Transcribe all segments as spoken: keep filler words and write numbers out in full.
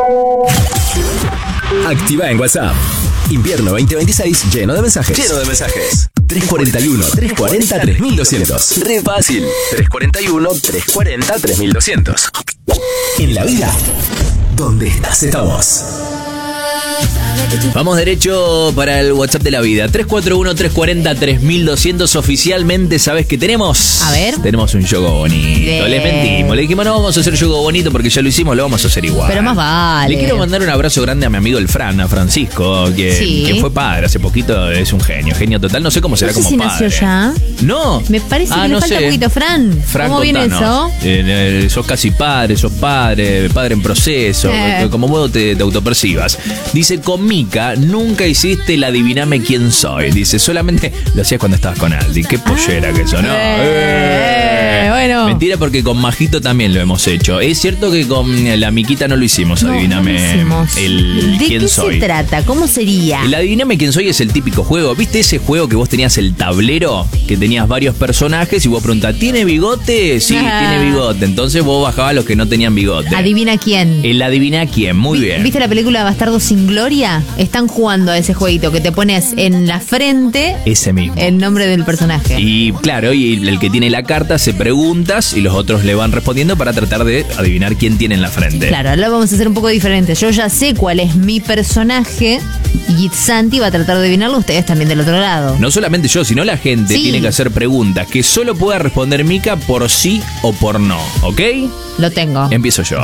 Activa en WhatsApp. Invierno veinte veintiséis lleno de mensajes. Lleno de mensajes. tres cuarenta y uno, tres cuarenta, tres mil doscientos. Re fácil. tres cuarenta y uno, tres cuarenta, tres mil doscientos. En la vida, ¿dónde estás? Estamos. Vamos derecho para el WhatsApp de la vida. tres cuatro uno, tres cuarenta, tres mil doscientos. Oficialmente, ¿sabes qué tenemos? A ver. Tenemos un yogo bonito. Bien. Les mentimos. Le dijimos, no vamos a hacer yogo bonito porque ya lo hicimos, lo vamos a hacer igual. Pero más vale. Le quiero mandar un abrazo grande a mi amigo el Fran, a Francisco, que, Sí. que fue padre hace poquito. Es un genio, genio total. No sé cómo será No sé como si padre. nació ya. No. Me parece Ah, que no le falta sé. un poquito, Fran. Fran, ¿Cómo viene contanos. eso? Eh, eh, sos casi padre, sos padre, padre en proceso, Eh. como vos te, te autopercibas. Dice, con Mica nunca hiciste el adiviname quién soy. Dice, solamente lo hacías cuando estabas con Aldi. Qué pollera que eso, ¿no? Eh, Eh. bueno. Mentira, porque con Majito también lo hemos hecho. Es cierto que con la Miquita no lo hicimos, No, adiviname no lo hicimos. el ¿De quién qué soy. se trata? ¿Cómo sería? El adiviname quién soy es el típico juego. ¿Viste ese juego que vos tenías el tablero? Que tenías varios personajes y vos preguntás, ¿tiene bigote? Sí, Ah. tiene bigote. Entonces vos bajabas los que no tenían bigote. Adivina quién. El adivina quién, muy Vi- bien. ¿Viste la película Bastardo sin Gloria? Están jugando a ese jueguito que te pones en la frente Ese mismo. el nombre del personaje. Y claro, y el que tiene la carta se preguntas y los otros le van respondiendo para tratar de adivinar quién tiene en la frente. Claro, ahora lo vamos a hacer un poco diferente. Yo ya sé cuál es mi personaje y Santi va a tratar de adivinarlo, ustedes también del otro lado. No solamente yo, sino la gente Sí. tiene que hacer preguntas que solo pueda responder Mica por sí o por no, ¿ok? Lo tengo. Empiezo yo.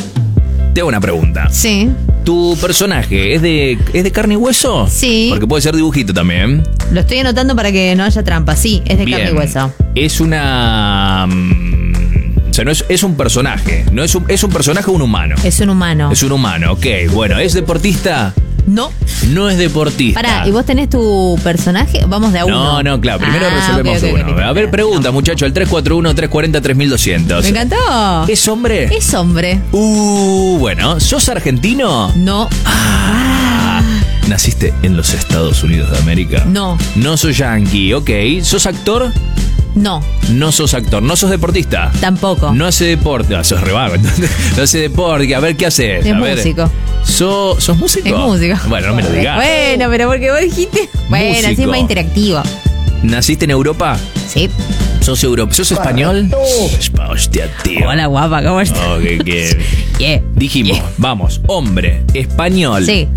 Te hago una pregunta. Sí. ¿Tu personaje es de, es de carne y hueso? Sí. Porque puede ser dibujito también. Lo estoy anotando para que no haya trampa. Sí, es de Bien. carne y hueso. Es una... mm, o sea, no es, es un personaje. No es un, es un personaje o un humano. Es un humano. Es un humano, ok. Bueno, ¿es deportista? No. No es deportista. Pará, ¿y vos tenés tu personaje? Vamos de a uno. No, no, claro. Primero Ah, resolvemos ok, ok, uno. ok. A ver, pregunta, muchacho. El tres cuatro uno, tres cuarenta, tres mil doscientos. Me encantó. ¿Es hombre? Es hombre. Uh, bueno. ¿Sos argentino? No. Ah, ¿naciste en los Estados Unidos de América? No. No sos yankee, ok. ¿Sos actor? No. No sos actor. ¿No sos deportista? Tampoco. No hace deporte. Ah, sos revago. entonces. No hace deporte. A ver, ¿qué haces? Es A ver. músico. ¿Sos, ¿Sos músico? Es músico. Bueno, no me lo digas. Bueno, pero porque vos dijiste. Bueno, así es Músico. más interactivo. ¿Naciste en Europa? Sí. ¿Sos europeo? ¿Sos español? Hostia, tío. Hola, guapa, ¿cómo estás? Oh, que, que- Yeah. Dijimos, vamos, hombre, español, Sí.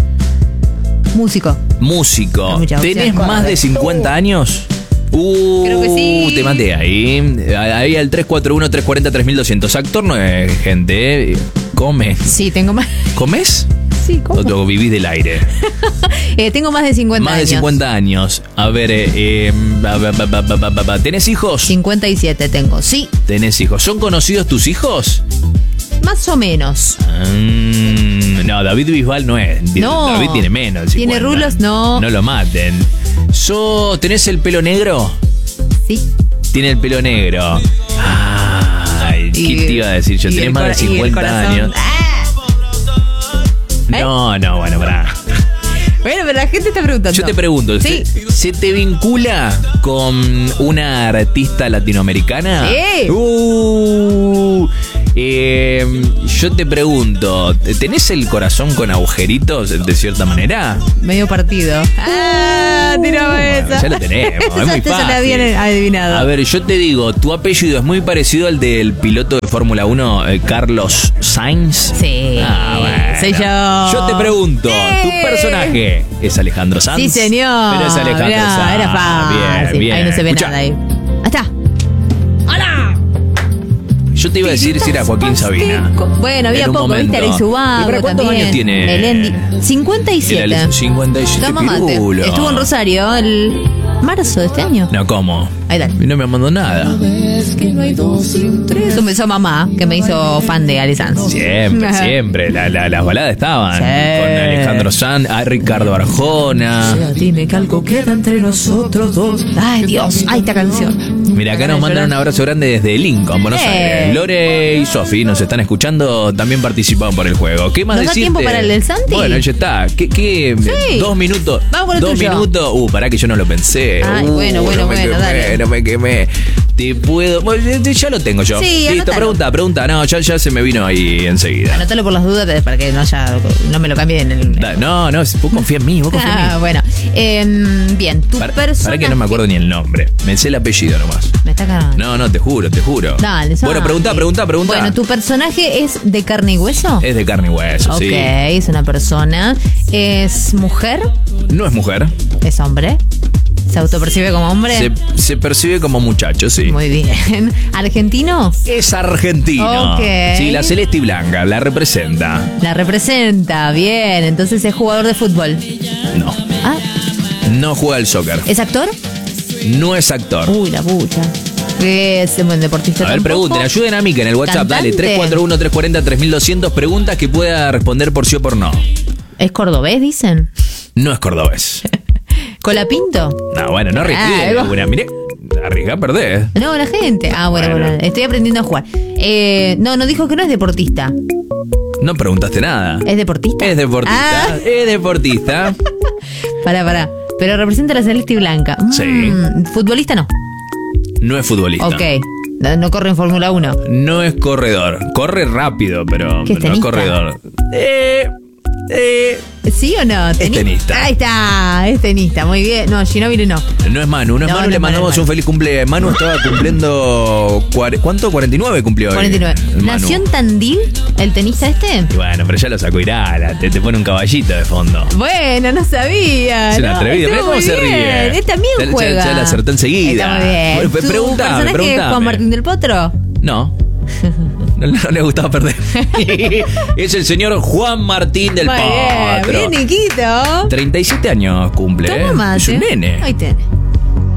Músico. músico. Hay mucha opción. ¿Tenés más de cincuenta años? Uh, Creo que sí. Te maté ahí. Ahí al tres cuatro uno, tres cuarenta, tres mil doscientos. Actor no es gente, ¿eh? Come. Sí, tengo más. ¿Comes? Sí, ¿cómo? ¿O vivís del aire? Eh, tengo más de cincuenta Más de años. cincuenta años. A ver, eh, eh, ba, ba, ba, ba, ba, ba, ba. ¿tenés hijos? cincuenta y siete tengo. Sí, ¿Tenés hijos? ¿Son conocidos tus hijos? más o menos. Mm, no, David Bisbal no es. No. David tiene menos. de ¿Tiene cincuenta. rulos? No. No lo maten. So, ¿tenés el pelo negro? Sí. Tiene el pelo negro. Ay, ¿qué Y- te iba a decir yo? y Tenés el más de cora- y el cincuenta corazón. años. Ah. ¿Eh? No, no, bueno, pará. Bueno, pero la gente está preguntando. Yo te pregunto, Sí. ¿se, se te vincula con una artista latinoamericana? Sí. Uh, eh, yo te pregunto, ¿tenés el corazón con agujeritos de cierta manera? Medio partido. Ah, tiraba Bueno, esa. ya lo tenemos, es Esa muy te- ya la fácil. habían adivinado. A ver, yo te digo, tu apellido es muy parecido al del piloto de Fórmula uno, eh, Carlos Sainz. Sí. Ah, bueno. Soy yo. Yo te pregunto, ¿tu Sí. personaje es Alejandro Sanz? Sí, señor. Pero es Alejandro Mirá, Sanz. era fácil. Bien, bien. Ahí no se ve Escuchá, nada ahí. Ahí está. ¡Hola! Yo te iba a decir si era Joaquín Sabina. Bueno, había En un poco, momento. viste, era ¿Y Isubago para cuántos también. años tiene? Melendi. cincuenta y siete. Era el cincuenta y siete Toma mate. pirulo. Estuvo en Rosario el marzo de este año. No, ¿cómo? Ahí está. Y no me mandó nada. Eso me hizo mamá, que me hizo fan de Ale Sanz. Siempre, siempre. La, la- las baladas estaban. Sí. Con Alejandro Sanz, a Ricardo Arjona. Dime que algo queda entre nosotros dos. Ay, Dios. Ay, esta canción. Mira, acá nos mandan un abrazo grande desde Lincoln, Buenos Eh. Aires. Lore y Sofi nos están escuchando, también participaron por el juego. ¿Qué más ¿Nos da decirte? tiempo para el del Santi? Bueno, ya está. ¿Qué, qué? Sí. Dos minutos. Vamos con el Dos tuyo. minutos. Uh, pará que yo no lo pensé. Ay, Uh, bueno, bueno, no me bueno, quemé, dale. No me quemé. Te puedo. Bueno, ya lo tengo yo. Sí, listo, anótalo. pregunta, pregunta. No, ya, ya se me vino ahí enseguida. Anótalo por las dudas para que no haya, no me lo cambie en el. Da- No, no, vos confía en mí, vos confía en Ah, mí. bueno. Eh, bien, tu Para, personaje. para que no me acuerdo ni el nombre. Me sé el apellido nomás. Me está cagando. No, no, te juro, te juro. Dale, Bueno, Santi. pregunta, pregunta, pregunta. Bueno, ¿tu personaje es de carne y hueso? Es de carne y hueso, Ok, sí. es una persona. ¿Es mujer? No es mujer. ¿Es hombre? ¿Se autopercibe como hombre? Se, se percibe como muchacho, sí. Muy bien. ¿Argentino? Es argentino. Ok. Sí, la celeste y blanca, la representa. La representa, bien. Entonces es jugador de fútbol. No. Ah, No juega al soccer. ¿es actor? No es actor. Uy, la pucha. ¿Es un buen deportista? A ver, tampoco? pregunten, ayuden a Mica en el WhatsApp. Dale, ¿Cantante? tres cuatro uno, tres cuatro cero, tres mil doscientos. Preguntas que pueda responder por sí o por no. ¿Es cordobés, dicen? No es cordobés. ¿Colapinto? No, bueno, no arriesgué. Ah, vos- Una, miré, arriesgá, perdés. No, la gente. Ah, bueno, Bueno. bueno, estoy aprendiendo a jugar. Eh, no, no dijo que no es deportista. No preguntaste nada. ¿Es deportista? Es deportista. Ah, Es deportista. pará, pará. Pero representa a la celeste y blanca. Mm, Sí. Futbolista no. No es futbolista. Ok. No, no corre en Fórmula uno. No es corredor. Corre rápido, pero ¿Qué es no es tenista? corredor. Eh, eh, ¿Sí o no? Teni- tenista. Ahí está, es tenista, muy bien. No, Ginóbili no. no es Manu. No es No, Manu. no Le es Manu, mandamos es Manu. un feliz cumple. Manu estaba cumpliendo. cuare- ¿Cuánto? cuarenta y nueve cumplió hoy. cuarenta y nueve. Manu. ¿Nació en Tandil el tenista este? Y bueno, pero ya lo sacó Irala. Te, te pone un caballito de fondo. Bueno, no sabía. Es una no, atrevida. estuvo Mirá cómo muy se bien. ríe. Él también Ya- ya- juega. ya la acertó enseguida. Está muy bien. Bueno, pues ¿Tu preguntame, personaje es preguntame. Juan Martín del Potro? No. No, no le gustaba perder. Es el señor Juan Martín del Muy bien, Potro. bien, Niquito. treinta y siete años cumple, Toma ¿eh? mate. Es un nene. Ahí tenés.